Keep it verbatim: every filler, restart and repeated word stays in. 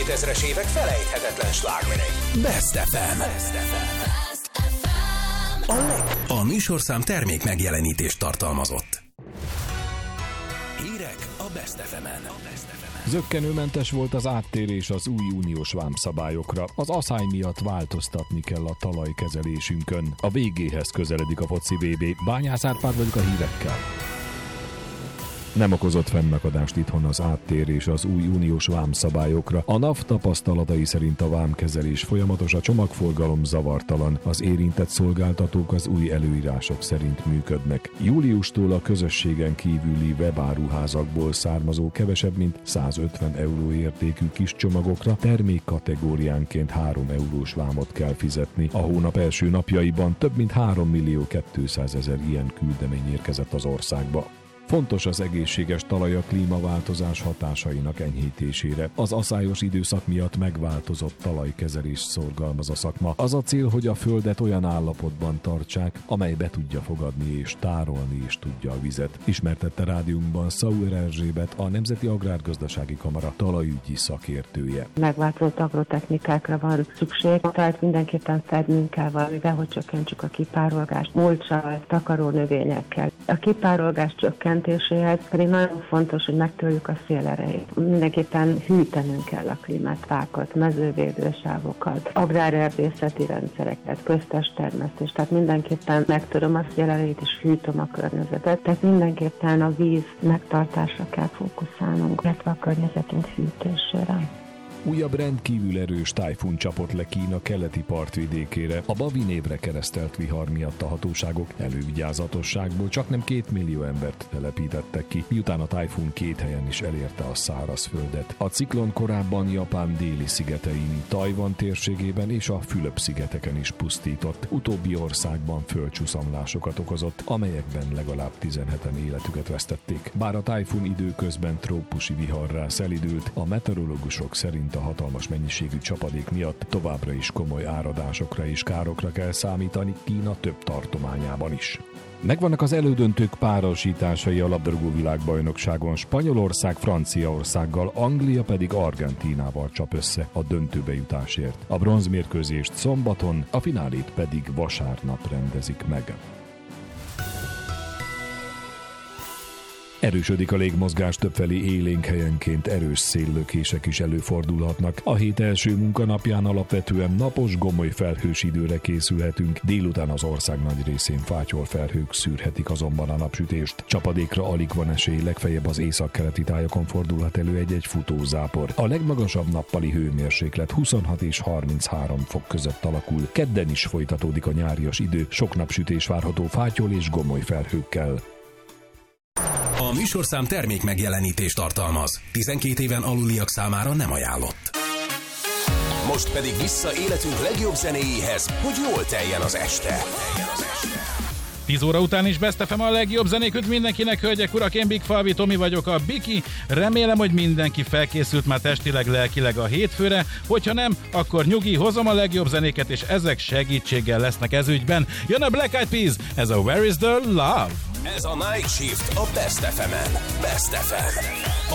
kétezres évek felejthetetlen slágerei. Best ef em. Best ef em. A, leg... a műsorszám termék megjelenítést tartalmazott. Hírek a Best ef emen. Zökkenőmentes volt az áttérés az új uniós vámszabályokra. Az asszály miatt változtatni kell a talajkezelésünkön. A végéhez közeledik a foci vé bé. Bányász Árpád vagyok a hírekkel. Nem okozott fennakadást itthon az áttérés az új uniós vámszabályokra. A NAV tapasztalatai szerint a vámkezelés folyamatos, a csomagforgalom zavartalan. Az érintett szolgáltatók az új előírások szerint működnek. Júliustól a közösségen kívüli webáruházakból származó kevesebb mint százötven euró értékű kis csomagokra termékkategóriánként három eurós vámot kell fizetni. A hónap első napjaiban több mint három millió kétszázezer ilyen küldemény érkezett az országba. Fontos az egészséges talaj a klímaváltozás hatásainak enyhítésére. Az aszályos időszak miatt megváltozott talajkezelést szorgalmaz a szakma. Az a cél, hogy a földet olyan állapotban tartsák, amely be tudja fogadni és tárolni is tudja a vizet. Ismertette rádiónkban Sauer Erzsébet, a Nemzeti Agrárgazdasági Kamara talajügyi szakértője. Megváltozott agrotechnikákra van szükség, tehát mindenképpen fednünk kell valamivel, hogy csökkentsük a kipárolgást, mulccsal, takaró növényekkel. A kipárolgás csökkent pedig nagyon fontos, hogy megtörjük a szélerejét. Mindenképpen hűtenünk kell a klímát, fákat, mezővédősávokat, agrárerdészeti rendszereket, köztes termesztést, tehát mindenképpen megtöröm a szélerejét és hűtöm a környezetet, tehát mindenképpen a víz megtartásra kell fókuszálnunk, illetve a környezetünk hűtésére. Újabb rendkívül erős tájfun csapott le Kína keleti partvidékére. A Bavi névre keresztelt vihar miatt a hatóságok elővigyázatosságból csaknem két millió embert telepítettek ki, miután a tájfun két helyen is elérte a szárazföldet. A ciklon korábban Japán déli szigetein, Tajvan térségében és a Fülöp-szigeteken is pusztított. Utóbbi országban földcsúszamlásokat okozott, amelyekben legalább tizenheten életüket vesztették. Bár a tájfun időközben trópusi viharrá szelidült, a meteorológusok szerint a hatalmas mennyiségű csapadék miatt továbbra is komoly áradásokra és károkra kell számítani Kína több tartományában is. Megvannak az elődöntők párosításai a labdarúgó világbajnokságon. Spanyolország Franciaországgal, Anglia pedig Argentínával csap össze a döntőbe jutásért. A bronzmérkőzést szombaton, a finálét pedig vasárnap rendezik meg. Erősödik a légmozgás, többfelé élénk, helyenként erős széllökések is előfordulhatnak. A hét első munkanapján alapvetően napos, gomoly felhős időre készülhetünk, délután az ország nagy részén fátyol felhők szűrhetik azonban a napsütést. Csapadékra alig van esély, legfeljebb az északkeleti tájakon fordulhat elő egy-egy futózápor. A legmagasabb nappali hőmérséklet huszonhat és harminchárom fok között alakul. Kedden is folytatódik a nyárias idő, sok napsütés várható fátyol és gomoly felhőkkel. A műsorszám termék megjelenítést tartalmaz. tizenkét éven aluliak számára nem ajánlott. Most pedig vissza életünk legjobb zenéjéhez, hogy jól teljen az este. tíz óra után is Best ef em a legjobb zenék mindenkinek, hölgyek, urak, én Big Falvi Tomi vagyok, a Biki. Remélem, hogy mindenki felkészült már testileg, lelkileg a hétfőre, hogyha nem, akkor nyugi, hozom a legjobb zenéket, és ezek segítséggel lesznek ezügyben. Jön a Black Eyed Peas, ez a Where is the Love? Ez a Night Shift a Best ef emen. Best ef em.